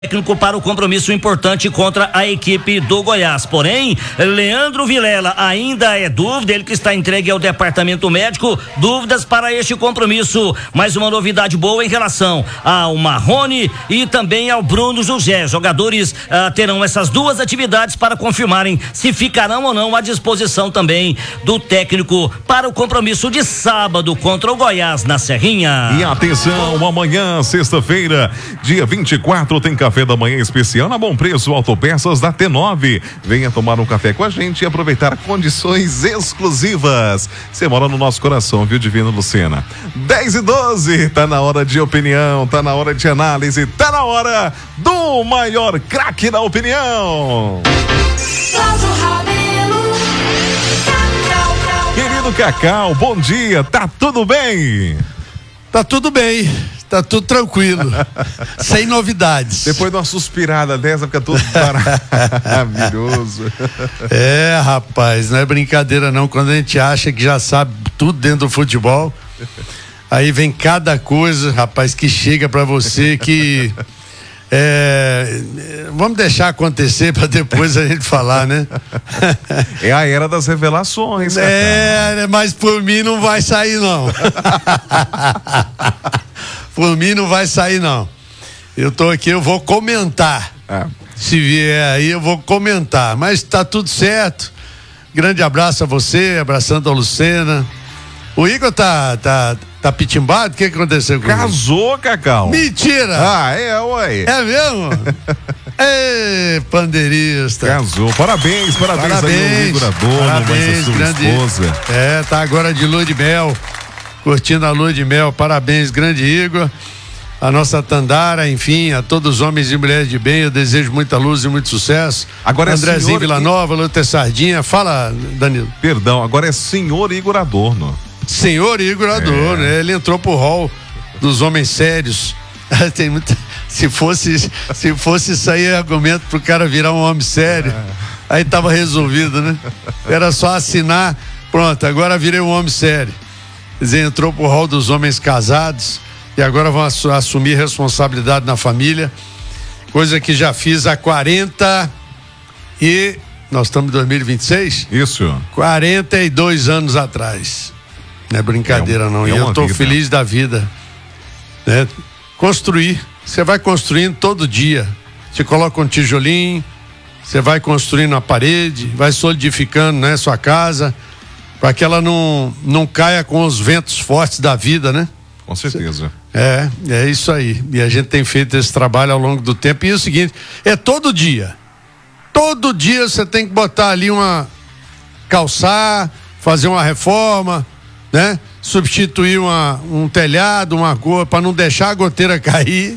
técnico para o compromisso importante contra a equipe do Goiás. Porém, Leandro Vilela ainda é dúvida, ele que está entregue ao departamento médico, dúvidas para este compromisso. Mais uma novidade boa em relação ao Marrone e também ao Bruno José. Jogadores terão essas duas atividades para confirmarem se ficarão ou não à disposição também do técnico para o compromisso de sábado contra o Goiás na Serrinha. E atenção, amanhã, sexta-feira, dia 24, tem café da manhã especial na Bom Preço Autopeças da T9. Venha tomar um café com a gente e aproveitar condições exclusivas. Você mora no nosso coração, viu, Divina Lucena? 10:12, tá na hora de opinião, tá na hora de análise, tá na hora do maior craque da opinião. Querido Cacau, bom dia, tá tudo bem? Tá tudo bem. Tá tudo tranquilo, sem novidades. Depois de uma suspirada dessa, fica tudo maravilhoso. É, rapaz, não é brincadeira não. Quando a gente acha que já sabe tudo dentro do futebol, aí vem cada coisa, rapaz, que chega pra você que... vamos deixar acontecer para depois a gente falar, né? É a era das revelações, cara. Mas por mim não vai sair não. Por mim não vai sair não. Eu tô aqui, eu vou comentar. Se vier aí eu vou comentar, mas tá tudo certo. Grande abraço a você, abraçando a Lucena. O Igor tá pitimbado? O que aconteceu com ele? Casou, Cacau. Mentira! Ué. É mesmo? Ei, pandeirista. Casou. Parabéns aí ao Igor Adorno, parabéns, sua grande esposa. Tá agora de lua de mel, curtindo a lua de mel. Parabéns, grande Igor. A nossa Tandara, enfim, a todos os homens e mulheres de bem, eu desejo muita luz e muito sucesso. Agora Andrezinho Villanova, Luter Sardinha. Fala, Danilo. Perdão, agora é senhor Igor Adorno. Senhor Igor Adorno, ele entrou pro hall dos homens sérios. Tem muita... Se fosse isso aí, argumento pro cara virar um homem sério, aí tava resolvido, né? Era só assinar, pronto, agora virei um homem sério. Quer dizer, entrou pro hall dos homens casados e agora vão assumir responsabilidade na família, coisa que já fiz há 40 e... Nós estamos em 2026? Isso. 42 anos atrás. Não é brincadeira não, e eu tô feliz da vida, né? Construir, você vai construindo todo dia, você coloca um tijolinho, você vai construindo a parede, vai solidificando, né, sua casa, para que ela não caia com os ventos fortes da vida, né? Com certeza. É isso aí, e a gente tem feito esse trabalho ao longo do tempo, e é o seguinte, é todo dia você tem que botar ali calçar, fazer uma reforma, né? Substituir um telhado, uma cor, para não deixar a goteira cair.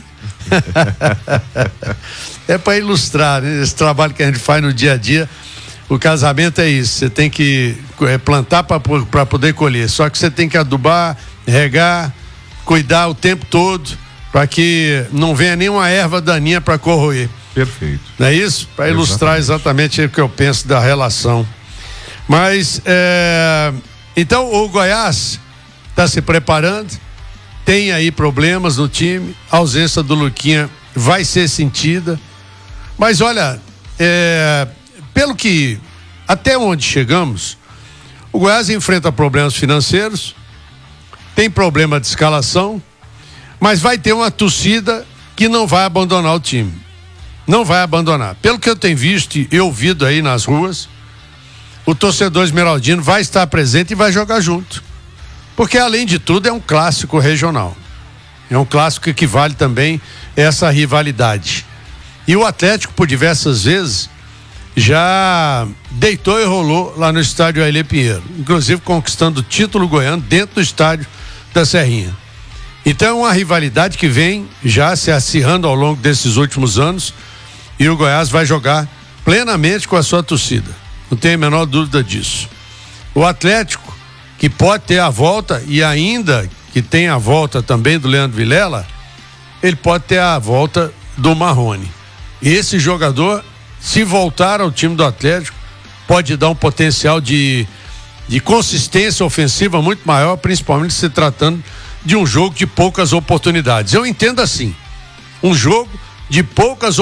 É para ilustrar, né? Esse trabalho que a gente faz no dia a dia. O casamento é isso, você tem que plantar para poder colher, só que você tem que adubar, regar, cuidar o tempo todo para que não venha nenhuma erva daninha para corroer. Perfeito. Não é isso? Para ilustrar exatamente o que eu penso da relação. Mas então o Goiás está se preparando, tem aí problemas no time, a ausência do Luquinha vai ser sentida, mas olha, pelo que até onde chegamos, o Goiás enfrenta problemas financeiros, tem problema de escalação, mas vai ter uma torcida que não vai abandonar o time, não vai abandonar. Pelo que eu tenho visto e ouvido aí nas ruas, o torcedor esmeraldino vai estar presente e vai jogar junto. Porque, além de tudo, é um clássico regional. É um clássico que vale também essa rivalidade. E o Atlético, por diversas vezes, já deitou e rolou lá no estádio Ailê Pinheiro. Inclusive conquistando o título goiano dentro do estádio da Serrinha. Então é uma rivalidade que vem já se acirrando ao longo desses últimos anos. E o Goiás vai jogar plenamente com a sua torcida. Não tenho a menor dúvida disso. O Atlético, que pode ter a volta, e ainda que tem a volta também do Leandro Vilela, ele pode ter a volta do Marrone. Esse jogador, se voltar ao time do Atlético, pode dar um potencial de consistência ofensiva muito maior, principalmente se tratando de um jogo de poucas oportunidades. Eu entendo assim, um jogo de poucas